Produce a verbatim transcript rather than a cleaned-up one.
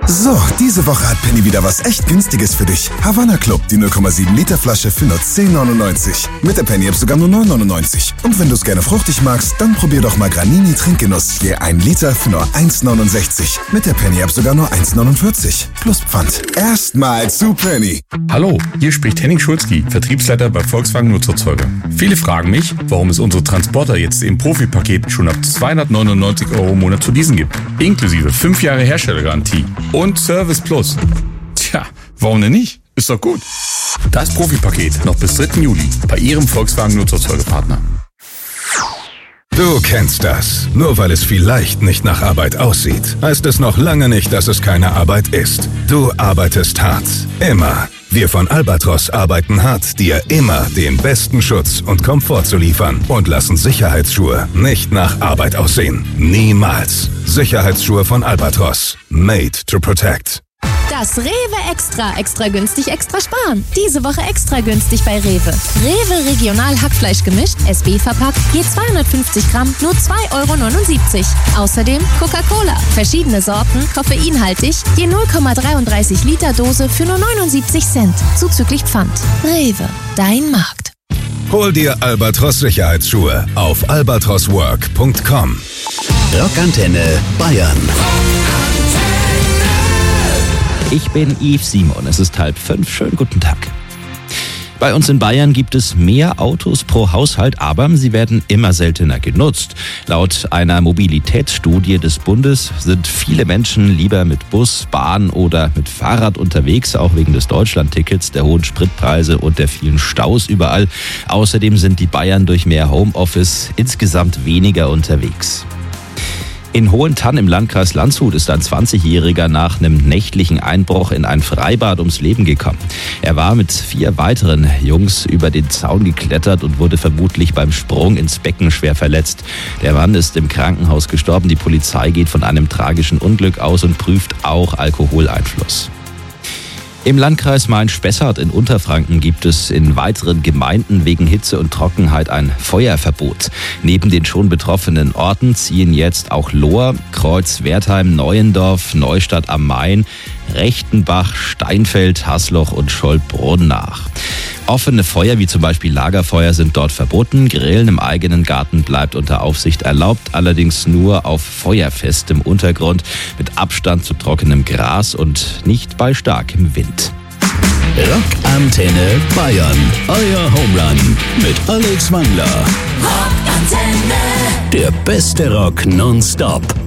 So, diese Woche hat Penny wieder was echt Günstiges für dich. Havanna Club, die null Komma sieben Liter Flasche für nur zehn neunundneunzig. Mit der Penny-App sogar nur neun neunundneunzig. Und wenn du es gerne fruchtig magst, dann probier doch mal Granini Trinkgenuss. Je ein Liter für nur eins neunundsechzig. Mit der Penny-App sogar nur eins neunundvierzig. Plus Pfand. Erstmal zu Penny. Hallo, hier spricht Henning Schulzki, Vertriebsleiter bei Volkswagen Nutzerzeuger. Viele fragen mich, warum es unsere Transporter jetzt im Profipaket schon ab zweihundertneunundneunzig Euro im Monat zu leasen gibt. Inklusive fünf Jahre Herstellergarantie und Service Plus. Tja, warum denn nicht? Ist doch gut. Das Profipaket noch bis dritten Juli bei Ihrem Volkswagen Nutzerzeugerpartner. Du kennst das. Nur weil es vielleicht nicht nach Arbeit aussieht, heißt es noch lange nicht, dass es keine Arbeit ist. Du arbeitest hart. Immer. Wir von Albatros arbeiten hart, dir immer den besten Schutz und Komfort zu liefern und lassen Sicherheitsschuhe nicht nach Arbeit aussehen. Niemals. Sicherheitsschuhe von Albatros. Made to protect. Das Rewe Extra, extra günstig, extra sparen. Diese Woche extra günstig bei Rewe. Rewe Regional Hackfleisch gemischt, S B verpackt, je zweihundertfünfzig Gramm, nur zwei Euro neunundsiebzig. Außerdem Coca-Cola, verschiedene Sorten, koffeinhaltig, je null Komma dreiunddreißig Liter Dose für nur neunundsiebzig Cent, zuzüglich Pfand. Rewe, dein Markt. Hol dir Albatros Sicherheitsschuhe auf albatros work punkt com. Rockantenne Bayern. Ich bin Yves Simon, es ist halb fünf, schönen guten Tag. Bei uns in Bayern gibt es mehr Autos pro Haushalt, aber sie werden immer seltener genutzt. Laut einer Mobilitätsstudie des Bundes sind viele Menschen lieber mit Bus, Bahn oder mit Fahrrad unterwegs, auch wegen des Deutschlandtickets, der hohen Spritpreise und der vielen Staus überall. Außerdem sind die Bayern durch mehr Homeoffice insgesamt weniger unterwegs. In Hohentann im Landkreis Landshut ist ein zwanzigjähriger nach einem nächtlichen Einbruch in ein Freibad ums Leben gekommen. Er war mit vier weiteren Jungs über den Zaun geklettert und wurde vermutlich beim Sprung ins Becken schwer verletzt. Der Mann ist im Krankenhaus gestorben. Die Polizei geht von einem tragischen Unglück aus und prüft auch Alkoholeinfluss. Im Landkreis Main-Spessart in Unterfranken gibt es in weiteren Gemeinden wegen Hitze und Trockenheit ein Feuerverbot. Neben den schon betroffenen Orten ziehen jetzt auch Lohr, Kreuz-Wertheim, Neuendorf, Neustadt am Main, Rechtenbach, Steinfeld, Hasloch und Schollbrunn nach. Offene Feuer wie zum Beispiel Lagerfeuer sind dort verboten. Grillen im eigenen Garten bleibt unter Aufsicht erlaubt, allerdings nur auf feuerfestem Untergrund mit Abstand zu trockenem Gras und nicht bei starkem Wind. Rockantenne Bayern. Euer Homerun mit Alex Wangler. Rockantenne. Der beste Rock nonstop.